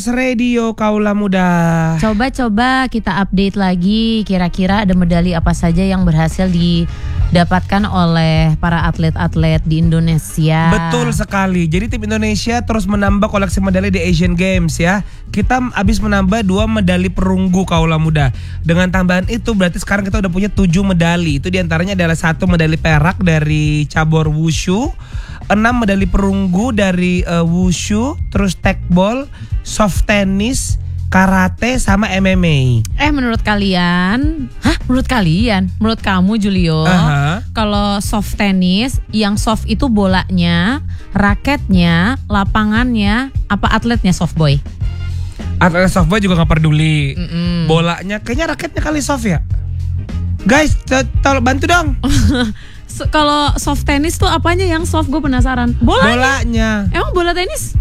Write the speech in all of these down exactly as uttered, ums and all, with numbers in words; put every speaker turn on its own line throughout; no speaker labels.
Radio Kaula Muda.
Coba-coba kita update lagi, kira-kira ada medali apa saja yang berhasil didapatkan oleh para atlet-atlet di Indonesia.
Betul sekali. Jadi tim Indonesia terus menambah koleksi medali di Asian Games ya. Kita habis menambah dua medali perunggu Kaula Muda. Dengan tambahan itu berarti sekarang kita udah punya tujuh medali. Itu diantaranya adalah satu medali perak dari cabur wushu, enam medali perunggu dari uh, wushu, terus tekbol, soft tennis, karate, sama M M A.
Eh menurut kalian, hah menurut kalian, menurut kamu Julio,
uh-huh.
kalau soft tennis, yang soft itu bolanya, raketnya, lapangannya, apa atletnya soft boy?
Atlet soft boy juga gak peduli.
Mm-mm.
Bolanya, kayaknya raketnya kali soft ya. Guys, tolong bantu dong.
So, kalau soft tennis tuh apanya yang soft, gue penasaran. Bolanya.
Bolanya.
Emang bola tenis?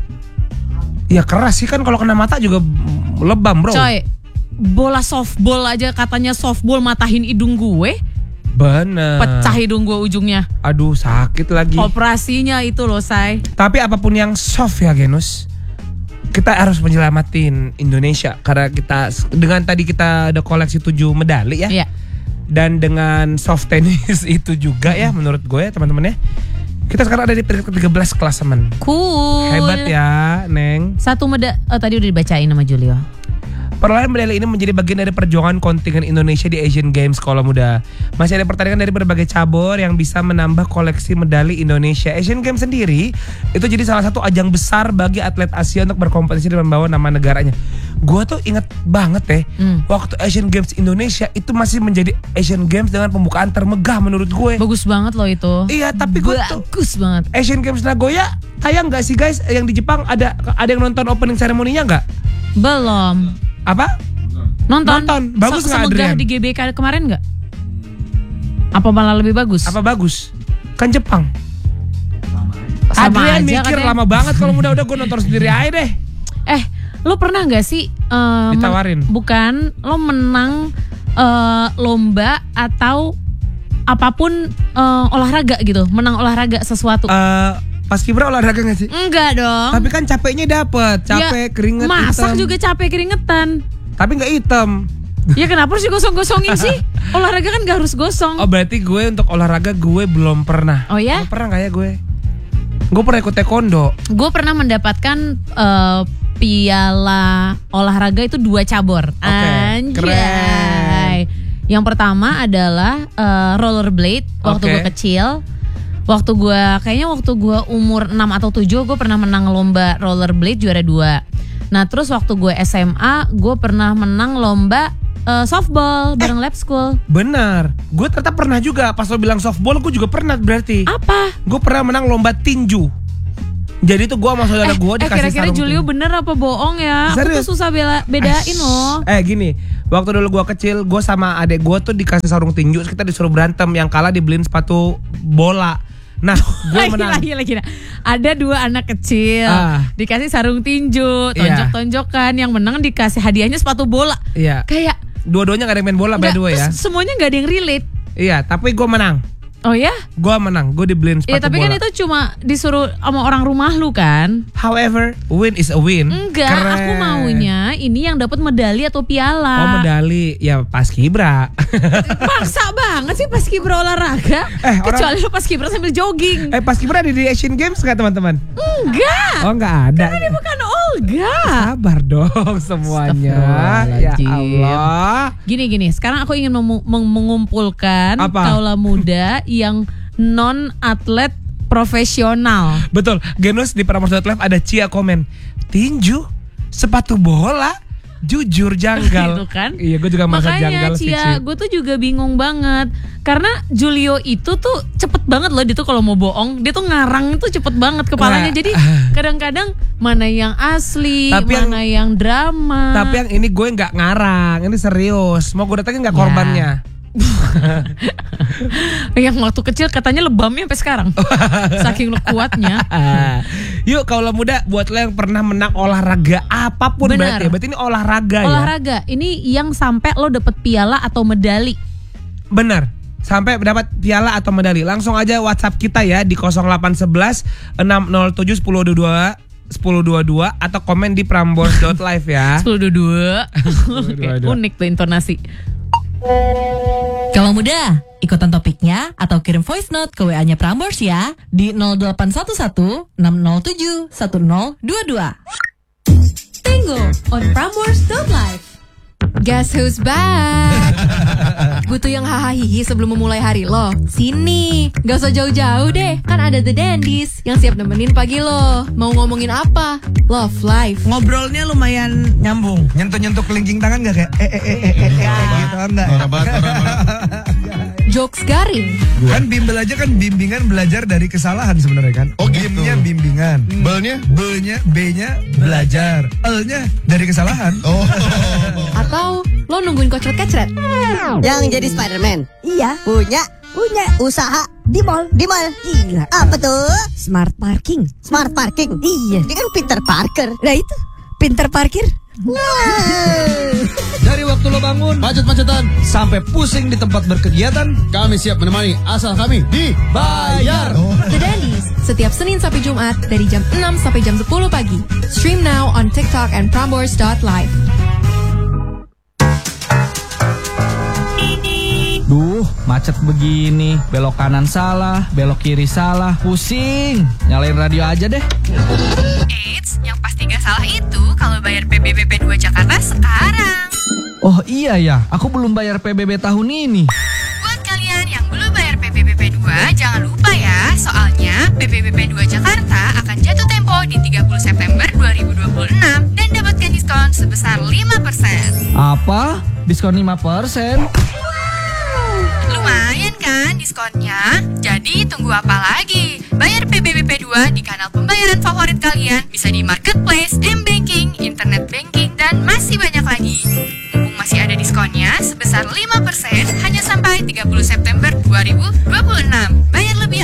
Ya keras sih kan, kalau kena mata juga lebam bro.
Coy, bola softball aja katanya softball matahin hidung gue.
Bener.
Pecah hidung gue ujungnya.
Aduh sakit lagi.
Operasinya itu loh say.
Tapi apapun yang soft ya Genus, kita harus menyelamatin Indonesia. Karena kita dengan tadi kita ada koleksi tujuh medali ya.
Iya.
Dan dengan soft tennis itu juga ya menurut gue teman-teman ya. Kita sekarang ada di peringkat ketiga belas klasemen.
Cool.
Hebat ya Neng.
Satu medali, oh tadi udah dibacain sama Julio.
Perolehan medali ini menjadi bagian dari perjuangan kontingen Indonesia di Asian Games Kaula Muda. Masih ada pertandingan dari berbagai cabur yang bisa menambah koleksi medali Indonesia. Asian Games sendiri itu jadi salah satu ajang besar bagi atlet Asia untuk berkompetisi dan membawa nama negaranya. Gue tuh inget banget ya, hmm. waktu Asian Games Indonesia itu masih menjadi Asian Games dengan pembukaan termegah menurut gue.
Bagus banget loh itu.
Iya, tapi gue tuh
bagus banget.
Asian Games Nagoya tayang nggak sih guys? Yang di Jepang ada ada yang nonton opening ceremony-nya nggak?
Belum.
Apa?
Nonton.
Nonton. Bagus nggak Adrian?
Semegah di G B K kemarin nggak? Apa malah lebih bagus?
Apa bagus? Kan Jepang.
Sama
Adrian
aja,
mikir
katanya.
lama banget kalau udah-udah gue nonton sendiri aja deh.
Eh, lo pernah nggak sih uh,
ditawarin?
Men- bukan, lo menang uh, lomba atau apapun uh, olahraga gitu, menang olahraga sesuatu?
Uh, pas kibra olahraga gak sih?
Enggak dong.
Tapi kan capeknya dapet, capek
ya,
keringet
masak
hitam.
juga capek keringetan.
Tapi nggak hitam.
Ya kenapa harus digosong-gosongin sih? Olahraga kan gak harus gosong.
Oh berarti gue untuk olahraga gue belum pernah.
Oh ya?
Gue pernah nggak ya gue? Gue pernah ikut taekwondo.
Gue pernah mendapatkan uh, piala olahraga itu dua cabur.
Oke,
Anjay.
keren.
Yang pertama adalah uh, rollerblade waktu
Oke.
gue kecil. Waktu gue kayaknya waktu gue umur enam atau tujuh gue pernah menang lomba rollerblade juara dua. Nah terus waktu gue S M A gue pernah menang lomba uh, softball bareng lab school.
Benar. Gue tetap pernah juga. Pas lo bilang softball gue juga pernah berarti.
Apa?
Gue pernah menang lomba tinju. Jadi tuh gue sama saudara
Eh,
gue
eh
dikasih
kira-kira
sarung
Julio
tinju.
bener apa bohong ya?
Serius?
Aku tuh susah bela, bedain loh.
Eh gini, waktu dulu gue kecil, gue sama adek gue tuh dikasih sarung tinju, terus kita disuruh berantem, yang kalah dibeliin sepatu bola. Nah, gue menang.
Gila, gila, gila. Ada dua anak kecil
Ah.
dikasih sarung tinju,
Iya.
tonjok-tonjokan, yang menang dikasih hadiahnya sepatu bola.
Iya.
Kayak
Dua-duanya gak ada yang main bola by
nggak,
the way ya.
terus semuanya nggak ada yang relate.
Iya, tapi gue menang.
Oh ya?
Gue menang, gue dibeliin sepatu
Iya tapi
bola.
kan itu cuma disuruh sama orang rumah lu kan?
However, win is a win.
Enggak,
Keren.
aku maunya ini yang dapat medali atau piala.
Oh medali, ya pas kibra.
Paksa banget sih pas kibra olahraga.
Eh, orang-
Kecuali lu pas kibra sambil jogging.
eh pas kibra ada di Asian Games gak teman-teman?
Enggak.
Oh gak ada.
Kan dia bukan Olga.
Sabar dong semuanya. Ya
Astagfirullahaladzim.
Allah.
Gini-gini, sekarang aku ingin memu- meng- mengumpulkan
Apa?
kaula muda yang non atlet profesional.
Betul, Genus di Pramos dot live ada Cia komen, tinju, sepatu bola, jujur janggal.
Gitu kan?
Iya, gue juga merasa
Makanya
janggal sih.
Cia,
Ci.
gue tuh juga bingung banget. Karena Julio itu tuh cepet banget loh, dia tuh kalau mau bohong, dia tuh ngarang itu cepet banget kepalanya.
Nah.
Jadi kadang-kadang mana yang asli,
Tapi yang-
mana yang, drama.
Tapi yang ini gue nggak ngarang, ini serius. Mau gue datangin nggak
Ya.
korbannya?
yang waktu kecil katanya lebamnya sampai sekarang. Saking lo kuatnya.
Yuk kaulah muda, buat lo yang pernah menang olahraga apapun.
Benar.
berarti ya. Berarti ini olahraga, ya.
Olahraga, ini yang sampai lo dapet piala atau medali.
Benar. Sampai dapat piala atau medali. Langsung aja WhatsApp kita ya di nol delapan satu satu enam nol tujuh satu nol dua dua. sepuluh dua dua atau komen di prambors dot live ya.
sepuluh dua dua
dua dua.
Unik tuh intonasi.
Kalau muda, ikutan topiknya atau kirim voice note ke W A-nya Prambors ya di nol delapan satu satu enam nol tujuh satu nol dua dua.
Tango on prambors dot live. Guess who's back? Butuh yang hahaha sebelum memulai hari lo? Sini, gak usah jauh-jauh deh. Kan ada The Dandies yang siap nemenin pagi lo. Mau ngomongin apa? Love life.
Ngobrolnya lumayan nyambung. Nyentuh-nyentuh kelingking tangan gak kayak eh eh eh eh eh, eh gitu enggak?
Jokes garing.
Kan bimbel aja kan bimbingan belajar dari kesalahan sebenarnya kan.
Oh, gitu.
B-nya bimbingan.
Belnya?
B-nya B-nya belajar. L-nya dari kesalahan.
Oh.
Atau lo nungguin kocret-kecret?
Yang jadi Spider-Man.
Iya,
Punya
punya
usaha
di mall.
di mall.
Gila.
Apa tuh?
Smart parking.
Smart parking.
Iya.
Dia kan Peter Parker.
Nah itu, pinter parkir.
Wow.
Dari waktu lo bangun
Macet-macetan,
sampai pusing di tempat berkegiatan,
kami siap menemani asal kami dibayar. Oh.
The Dandies, setiap Senin sampai Jumat dari jam enam sampai jam sepuluh pagi. Stream now on TikTok and prambors dot live.
Duh, macet begini, belok kanan salah, belok kiri salah, pusing. Nyalain radio aja deh.
Eits, yang pasti gak salah itu kalau bayar P B B P dua Jakarta sekarang.
Oh iya ya, aku belum bayar P B B tahun ini.
Buat kalian yang belum bayar P B B P dua, jangan lupa ya, soalnya P B B P dua Jakarta akan jatuh tempo di tiga puluh September dua ribu dua puluh enam dan dapatkan diskon sebesar lima persen.
Apa? Diskon lima persen?
Lumayan kan diskonnya? Jadi tunggu apa lagi? Bayar P B B P dua di kanal pembayaran favorit kalian, bisa di marketplace, m-banking, internet banking, dan masih banyak lagi. Mumpung masih ada diskonnya sebesar lima persen hanya sampai tiga puluh September dua ribu dua puluh enam. Bayar lebih